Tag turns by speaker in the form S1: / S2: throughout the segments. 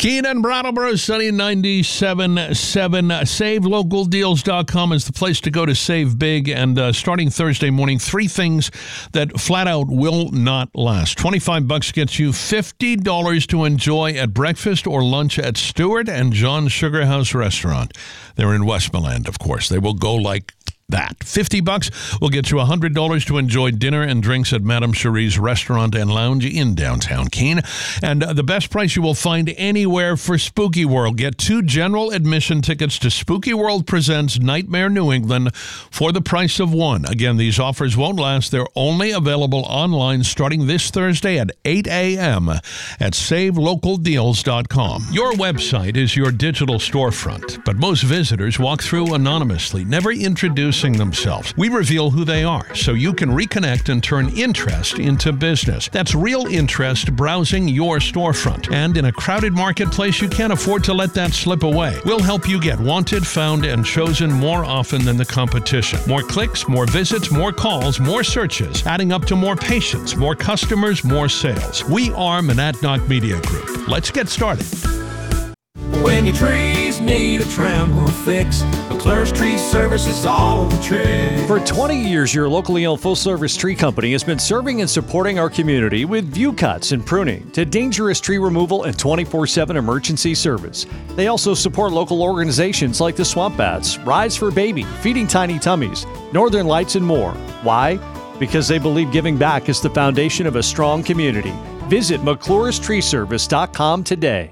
S1: Keene and Brattleboro, sunny 97.7. SaveLocalDeals.com is the place to go to save big. And starting Thursday morning, 3 things that flat out will not last. $25 gets you $50 to enjoy at breakfast or lunch at Stewart and John Sugar House Restaurant. They're in Westmoreland, of course. They will go like that. $50 will get you $100 to enjoy dinner and drinks at Madame Cherie's Restaurant and Lounge in downtown Keene. And the best price you will find anywhere for Spooky World. Get 2 general admission tickets to Spooky World Presents Nightmare New England for the price of 1. Again, these offers won't last. They're only available online starting this Thursday at 8 a.m. at SaveLocalDeals.com. Your website is your digital storefront, but most visitors walk through anonymously, never introducing themselves. We reveal who they are so you can reconnect and turn interest into business. That's real interest browsing your storefront. And in a crowded marketplace, you can't afford to let that slip away. We'll help you get wanted, found, and chosen more often than the competition. More clicks, more visits, more calls, more searches, adding up to more patients, more customers, more sales. We are Monadnock Media Group. Let's get started.
S2: When your trees need a trim or fix, McClure's Tree Service is all the trick.
S3: For 20 years, your locally owned full-service tree company has been serving and supporting our community with view cuts and pruning to dangerous tree removal and 24/7 emergency service. They also support local organizations like the Swamp Bats, Rise for Baby, Feeding Tiny Tummies, Northern Lights, and more. Why? Because they believe giving back is the foundation of a strong community. Visit McClure'sTreeService.com today.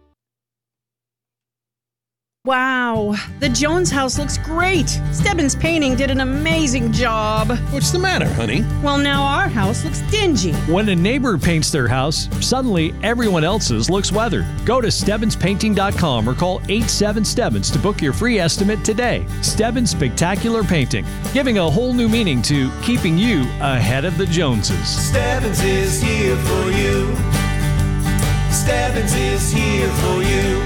S4: Wow, the Jones house looks great. Stebbins Painting did an amazing job.
S1: What's the matter, honey?
S4: Well, now our house looks dingy.
S3: When a neighbor paints their house, suddenly everyone else's looks weathered. Go to StebbinsPainting.com or call 87-STEBBINS to book your free estimate today. Stebbins Spectacular Painting, giving a whole new meaning to keeping you ahead of the Joneses.
S2: Stebbins is here for you. Stebbins is here for you.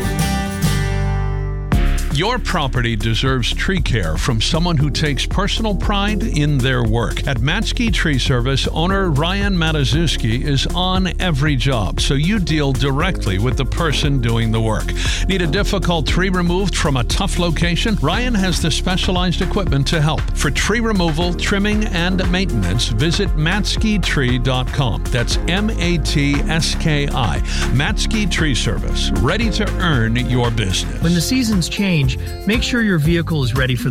S1: Your property deserves tree care from someone who takes personal pride in their work. At Matsky Tree Service, owner Ryan Matazuski is on every job, so you deal directly with the person doing the work. Need a difficult tree removed from a tough location? Ryan has the specialized equipment to help. For tree removal, trimming, and maintenance, visit MatskyTree.com. That's MATSKI. Matsky Tree Service, ready to earn your business.
S5: When the seasons change, make sure your vehicle is ready for